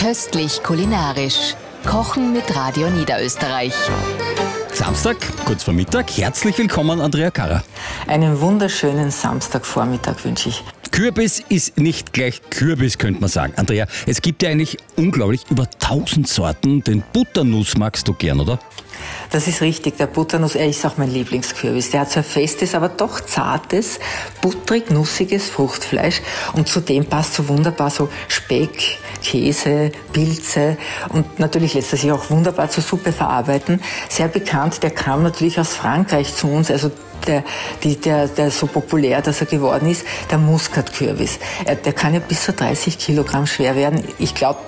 Köstlich kulinarisch. Kochen mit Radio Niederösterreich. Samstag, kurz vor Mittag. Herzlich willkommen, Andrea Karrer. Einen wunderschönen Samstagvormittag wünsche ich. Kürbis ist nicht gleich Kürbis, könnte man sagen. Andrea, es gibt ja eigentlich unglaublich über 1000 Sorten. Den Butternuss magst du gern, oder? Das ist richtig, der Butternuss, er ist auch mein Lieblingskürbis. Der hat so ein festes, aber doch zartes, butterig, nussiges Fruchtfleisch. Und zudem passt so wunderbar so Speck, Käse, Pilze und natürlich lässt er sich auch wunderbar zur Suppe verarbeiten. Sehr bekannt, der kam natürlich aus Frankreich zu uns, also der so populär, dass er geworden ist, der Muskatkürbis. Der kann ja bis zu 30 Kilogramm schwer werden. Ich glaube,